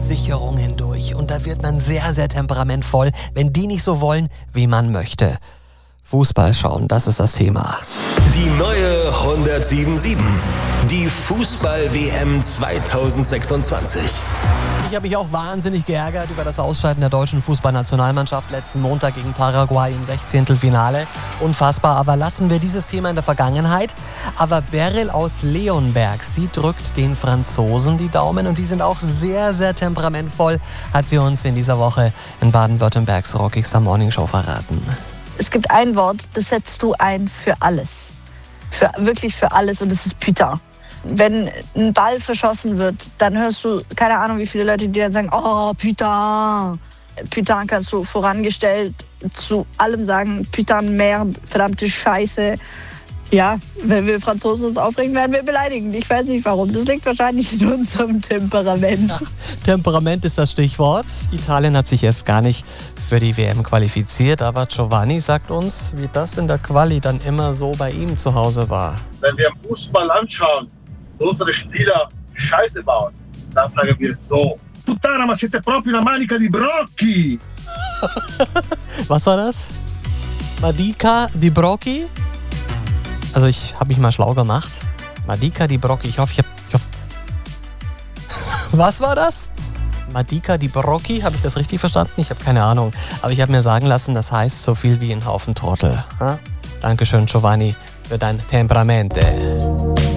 Sicherung hindurch. Und da wird man sehr, sehr temperamentvoll, wenn die nicht so wollen, wie man möchte. Fußball schauen, das ist das Thema. Die neue 107.7. Die Fußball-WM 2026. Ich habe mich auch wahnsinnig geärgert über das Ausscheiden der deutschen Fußballnationalmannschaft letzten Montag gegen Paraguay im 16. Finale. Unfassbar, aber lassen wir dieses Thema in der Vergangenheit. Aber Beryl aus Leonberg, sie drückt den Franzosen die Daumen und die sind auch sehr, sehr temperamentvoll, hat sie uns in dieser Woche in Baden-Württembergs rockigster Morningshow verraten. Es gibt ein Wort, das setzt du ein für alles. Wirklich für alles, und das ist Putain. Wenn ein Ball verschossen wird, dann hörst du, keine Ahnung, wie viele Leute, die dann sagen, oh, Putain. Putain kannst du vorangestellt zu allem sagen, Putain, Merde, verdammte Scheiße. Ja, wenn wir Franzosen uns aufregen, werden wir beleidigen. Ich weiß nicht warum. Das liegt wahrscheinlich in unserem Temperament. Ja, Temperament ist das Stichwort. Italien hat sich erst gar nicht für die WM qualifiziert, aber Giovanni sagt uns, wie das in der Quali dann immer so bei ihm zu Hause war. Wenn wir Fußball anschauen und unsere Spieler Scheiße bauen, dann sagen wir so: Puttana, ma siete proprio una manica di brocchi! Was war das? Manica di Brocchi? Also ich habe mich mal schlau gemacht. Manica di Brocchi. Ich hoffe. Was war das? Manica di Brocchi? Habe ich das richtig verstanden? Ich habe keine Ahnung. Aber ich habe mir sagen lassen, das heißt so viel wie ein Haufen Trottel. Ha? Dankeschön, Giovanni, für dein Temperamente.